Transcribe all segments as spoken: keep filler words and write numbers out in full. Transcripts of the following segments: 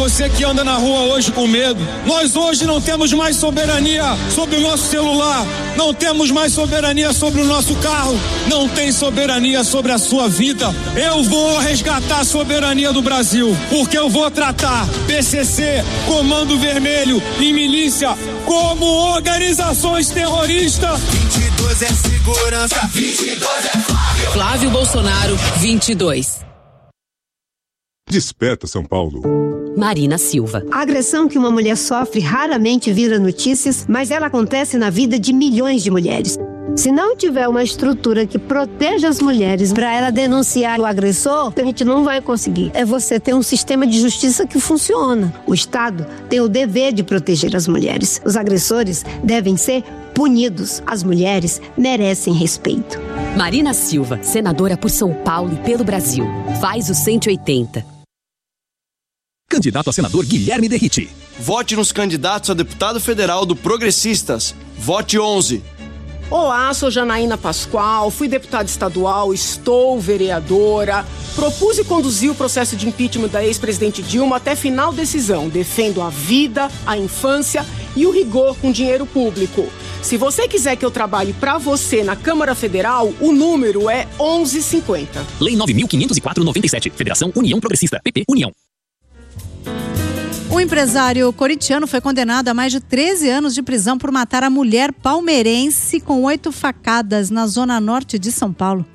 Você que anda na rua hoje com medo, nós hoje não temos mais soberania sobre o nosso celular, não temos mais soberania sobre o nosso carro, não tem soberania sobre a sua vida. Eu vou resgatar a soberania do Brasil, porque eu vou tratar P C C, Comando Vermelho e milícia como organizações terroristas. vinte e dois é segurança, vinte e dois é Flávio. Flávio Bolsonaro, vinte e dois. Desperta São Paulo. Marina Silva. A agressão que uma mulher sofre raramente vira notícias, mas ela acontece na vida de milhões de mulheres. Se não tiver uma estrutura que proteja as mulheres para ela denunciar o agressor, a gente não vai conseguir. É você ter um sistema de justiça que funciona. O Estado tem o dever de proteger as mulheres. Os agressores devem ser punidos. As mulheres merecem respeito. Marina Silva, senadora por São Paulo e pelo Brasil. Faz o cento e oitenta. Candidato a senador Guilherme Derriti. Vote nos candidatos a deputado federal do Progressistas. Vote onze. Olá, sou Janaína Pascoal, fui deputada estadual, estou vereadora. Propus e conduzi o processo de impeachment da ex-presidente Dilma até final decisão. Defendo a vida, a infância e o rigor com dinheiro público. Se você quiser que eu trabalhe para você na Câmara Federal, o número é onze cinquenta. Lei nove mil quinhentos e quatro barra noventa e sete. Federação União Progressista. P P União. O empresário corintiano foi condenado a mais de treze anos de prisão por matar a mulher palmeirense com oito facadas na zona norte de São Paulo.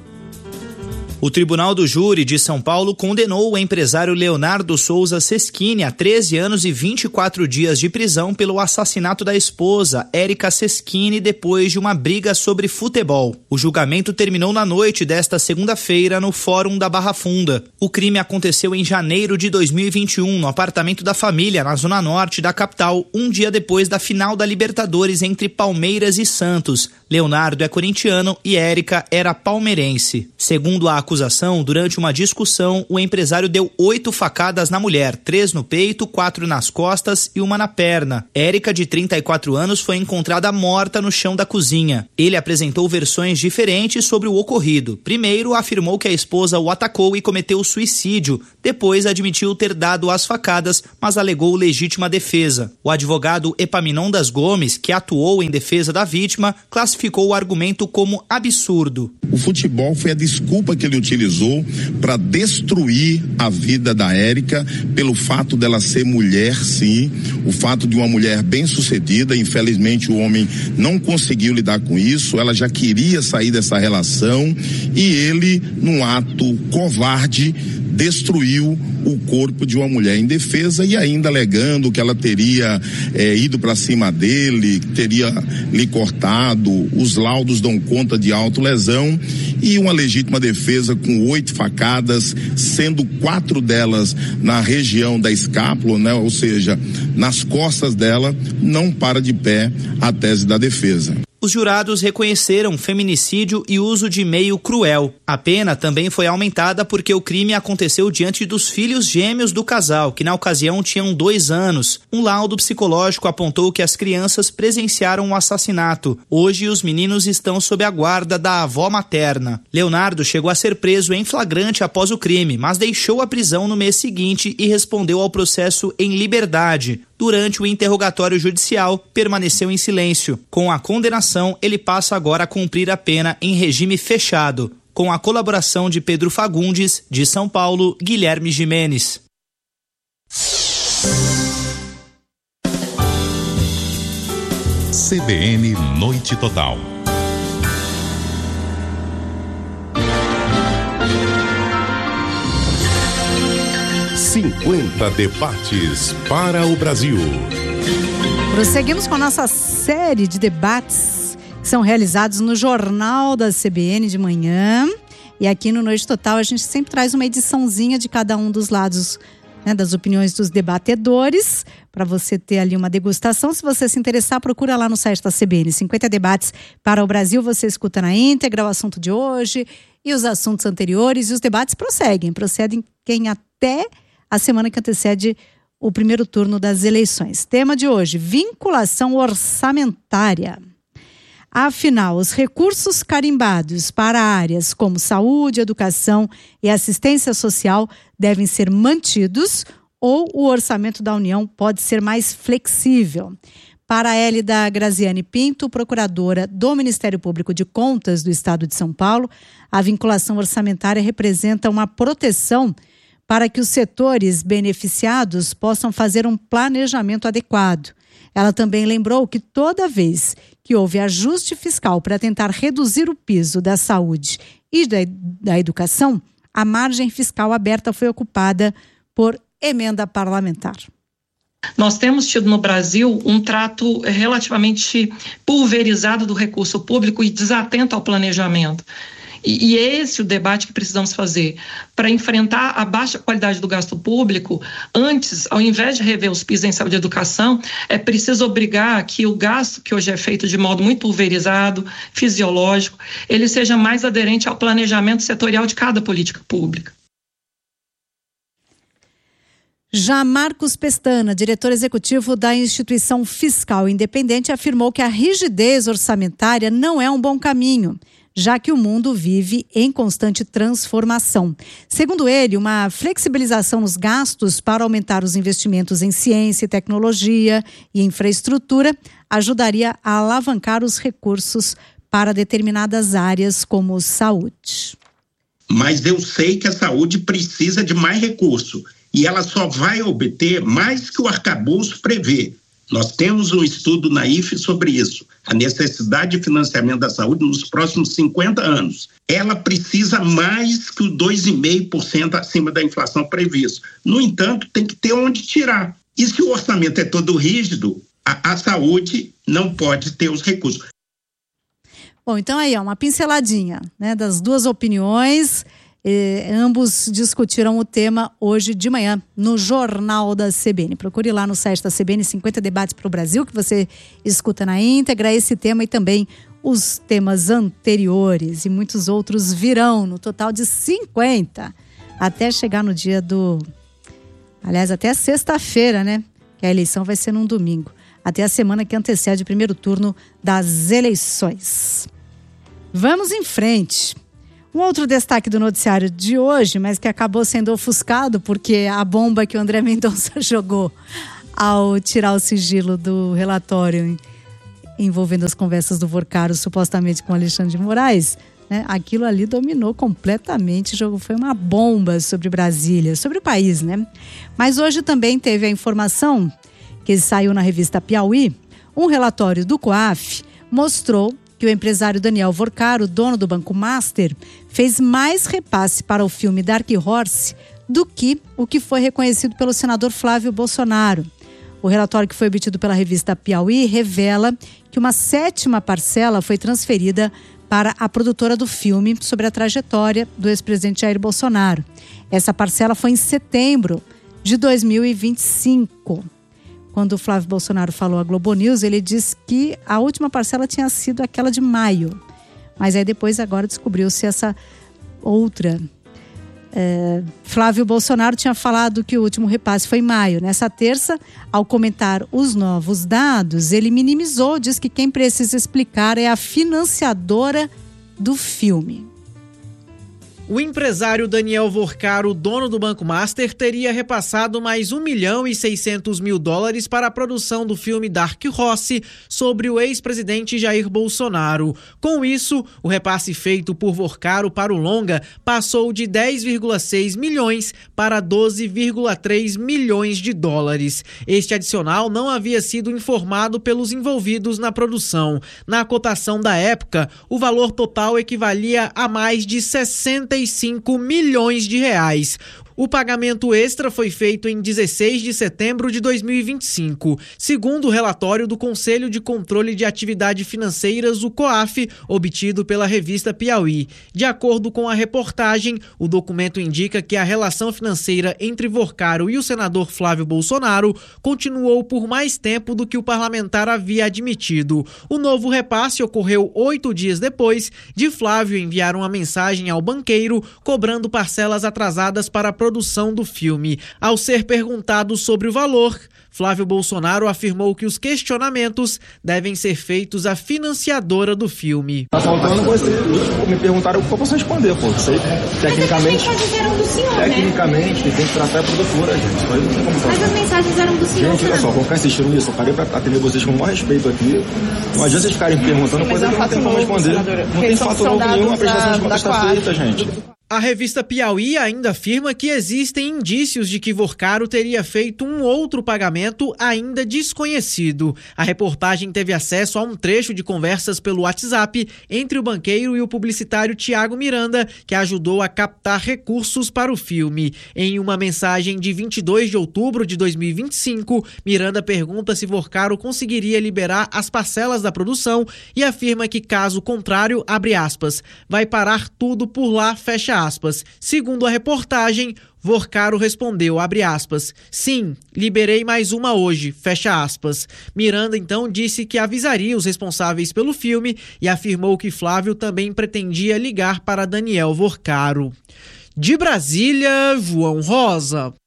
O Tribunal do Júri de São Paulo condenou o empresário Leonardo Souza Seschini a treze anos e vinte e quatro dias de prisão pelo assassinato da esposa, Érica Seschini, depois de uma briga sobre futebol. O julgamento terminou na noite desta segunda-feira no Fórum da Barra Funda. O crime aconteceu em janeiro de dois mil e vinte e um, no apartamento da família, na zona norte da capital, um dia depois da final da Libertadores entre Palmeiras e Santos. Leonardo é corintiano e Érica era palmeirense. Segundo a acusação, durante uma discussão, o empresário deu oito facadas na mulher, três no peito, quatro nas costas e uma na perna. Érica, de trinta e quatro anos, foi encontrada morta no chão da cozinha. Ele apresentou versões diferentes sobre o ocorrido. Primeiro, afirmou que a esposa o atacou e cometeu suicídio. Depois, admitiu ter dado as facadas, mas alegou legítima defesa. O advogado Epaminondas Gomes, que atuou em defesa da vítima, classificou o argumento como absurdo. O futebol foi a desculpa que ele utilizou para destruir a vida da Érica pelo fato dela ser mulher, sim, o fato de uma mulher bem-sucedida. Infelizmente o homem não conseguiu lidar com isso, ela já queria sair dessa relação e ele, num ato covarde, destruiu o corpo de uma mulher indefesa e ainda alegando que ela teria é, ido para cima dele, teria lhe cortado. Os laudos dão conta de autolesão e uma legítima defesa com oito facadas, sendo quatro delas na região da escápula, né? Ou seja, nas costas dela. Não para de pé a tese da defesa. Os jurados reconheceram feminicídio e uso de meio cruel. A pena também foi aumentada porque o crime aconteceu diante dos filhos gêmeos do casal, que na ocasião tinham dois anos. Um laudo psicológico apontou que as crianças presenciaram o assassinato. Hoje, os meninos estão sob a guarda da avó materna. Leonardo chegou a ser preso em flagrante após o crime, mas deixou a prisão no mês seguinte e respondeu ao processo em liberdade. Durante o interrogatório judicial, permaneceu em silêncio. Com a condenação, ele passa agora a cumprir a pena em regime fechado. Com a colaboração de Pedro Fagundes, de São Paulo, Guilherme Gimenez. C B N Noite Total. cinquenta debates para o Brasil. Prosseguimos com a nossa série de debates que são realizados no Jornal da C B N de manhã. E aqui no Noite Total a gente sempre traz uma ediçãozinha de cada um dos lados, né, das opiniões dos debatedores, para você ter ali uma degustação. Se você se interessar, procura lá no site da C B N. cinquenta debates para o Brasil, você escuta na íntegra o assunto de hoje e os assuntos anteriores. E os debates prosseguem, prosseguem quem até a semana que antecede o primeiro turno das eleições. Tema de hoje, vinculação orçamentária. Afinal, os recursos carimbados para áreas como saúde, educação e assistência social devem ser mantidos ou o orçamento da União pode ser mais flexível. Para a Hélida Graziani Pinto, procuradora do Ministério Público de Contas do Estado de São Paulo, a vinculação orçamentária representa uma proteção para que os setores beneficiados possam fazer um planejamento adequado. Ela também lembrou que toda vez que houve ajuste fiscal para tentar reduzir o piso da saúde e da, da educação, a margem fiscal aberta foi ocupada por emenda parlamentar. Nós temos tido no Brasil um trato relativamente pulverizado do recurso público e desatento ao planejamento. E, e é esse o debate que precisamos fazer. Para enfrentar a baixa qualidade do gasto público, antes, ao invés de rever os pisos em saúde e educação, é preciso obrigar que o gasto, que hoje é feito de modo muito pulverizado, fisiológico, ele seja mais aderente ao planejamento setorial de cada política pública. Já Marcos Pestana, diretor executivo da Instituição Fiscal Independente, afirmou que a rigidez orçamentária não é um bom caminho, já que o mundo vive em constante transformação. Segundo ele, uma flexibilização nos gastos para aumentar os investimentos em ciência, tecnologia e infraestrutura ajudaria a alavancar os recursos para determinadas áreas como saúde. Mas eu sei que a saúde precisa de mais recurso e ela só vai obter mais que o arcabouço prevê. Nós temos um estudo na I F E sobre isso, a necessidade de financiamento da saúde nos próximos cinquenta anos. Ela precisa mais que o dois vírgula cinco por cento acima da inflação prevista. No entanto, tem que ter onde tirar. E se o orçamento é todo rígido, a, a saúde não pode ter os recursos. Bom, então aí, ó, uma pinceladinha, né, das duas opiniões. Eh, ambos discutiram o tema hoje de manhã no Jornal da C B N. Procure lá no site da C B N cinquenta Debates para o Brasil, que você escuta na íntegra esse tema e também os temas anteriores. E muitos outros virão, no total de cinquenta, até chegar no dia do... Aliás, até sexta-feira, né? Que a eleição vai ser num domingo. Até a semana que antecede o primeiro turno das eleições. Vamos em frente. Um outro destaque do noticiário de hoje, mas que acabou sendo ofuscado porque a bomba que o André Mendonça jogou ao tirar o sigilo do relatório envolvendo as conversas do Vorcaro supostamente com Alexandre de Moraes, né, aquilo ali dominou completamente, o jogo foi uma bomba sobre Brasília, sobre o país, né? Mas hoje também teve a informação que saiu na revista Piauí, um relatório do COAF mostrou que o empresário Daniel Vorcaro, dono do Banco Master, fez mais repasse para o filme Dark Horse do que o que foi reconhecido pelo senador Flávio Bolsonaro. O relatório que foi obtido pela revista Piauí revela que uma sétima parcela foi transferida para a produtora do filme sobre a trajetória do ex-presidente Jair Bolsonaro. Essa parcela foi em setembro de dois mil e vinte e cinco. Quando o Flávio Bolsonaro falou à Globo News, ele disse que a última parcela tinha sido aquela de maio. Mas aí depois agora descobriu-se essa outra. É, Flávio Bolsonaro tinha falado que o último repasse foi em maio. Nessa terça, ao comentar os novos dados, ele minimizou, diz que quem precisa explicar é a financiadora do filme. O empresário Daniel Vorcaro, dono do Banco Master, teria repassado mais um milhão e seiscentos mil dólares para a produção do filme Dark Horse sobre o ex-presidente Jair Bolsonaro. Com isso, o repasse feito por Vorcaro para o longa passou de dez vírgula seis milhões para doze vírgula três milhões de dólares. Este adicional não havia sido informado pelos envolvidos na produção. Na cotação da época, o valor total equivalia a mais de sessenta e cinco milhões de reais. O pagamento extra foi feito em dezesseis de setembro de dois mil e vinte e cinco. Segundo o relatório do Conselho de Controle de Atividades Financeiras, o COAF, obtido pela revista Piauí. De acordo com a reportagem, o documento indica que a relação financeira entre Vorcaro e o senador Flávio Bolsonaro continuou por mais tempo do que o parlamentar havia admitido. O novo repasse ocorreu oito dias depois de Flávio enviar uma mensagem ao banqueiro cobrando parcelas atrasadas para a produção do filme. Ao ser perguntado sobre o valor, Flávio Bolsonaro afirmou que os questionamentos devem ser feitos à financiadora do filme. Tá faltando você, me perguntaram o que eu posso responder, pô. Sei, tecnicamente, do senhor, tecnicamente, né? Tem que tratar a produtora, gente. Isso aí não tem como fazer. Mas as mensagens eram do senhor. Gente, olha só, vou ficar insistindo nisso. Eu parei pra atender vocês com o maior respeito aqui. Não adianta vocês ficarem perguntando coisa que não tem como responder. Não tem fato novo nenhum, a prestação de contas está feita, gente. A revista Piauí ainda afirma que existem indícios de que Vorcaro teria feito um outro pagamento ainda desconhecido. A reportagem teve acesso a um trecho de conversas pelo WhatsApp entre o banqueiro e o publicitário Tiago Miranda, que ajudou a captar recursos para o filme. Em uma mensagem de vinte e dois de outubro de dois mil e vinte e cinco, Miranda pergunta se Vorcaro conseguiria liberar as parcelas da produção e afirma que, caso contrário, abre aspas, vai parar tudo por lá, fecha aspas. Aspas. Segundo a reportagem, Vorcaro respondeu, abre aspas, sim, liberei mais uma hoje, fecha aspas. Miranda então disse que avisaria os responsáveis pelo filme e afirmou que Flávio também pretendia ligar para Daniel Vorcaro. De Brasília, João Rosa.